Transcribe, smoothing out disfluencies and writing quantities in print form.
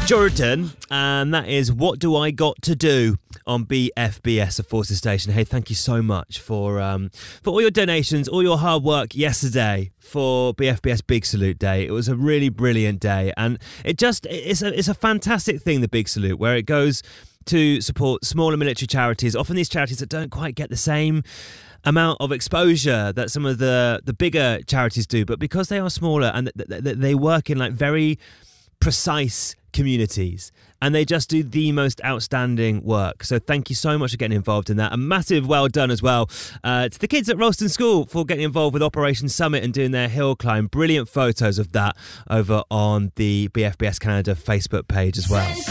Jordan, and that is What Do I Got to Do on BFBS, a Forces station. Hey, thank you so much for all your donations, all your hard work yesterday for BFBS Big Salute Day. It was a really brilliant day, and it's a fantastic thing, the Big Salute, where it goes to support smaller military charities, often these charities that don't quite get the same amount of exposure that some of the bigger charities do, but because they are smaller and they work in like very precise communities, and they just do the most outstanding work. So thank you so much for getting involved in that. A massive well done as well to the kids at Ralston School for getting involved with Operation Summit and doing their hill climb. Brilliant photos of that over on the BFBS Canada Facebook page as well.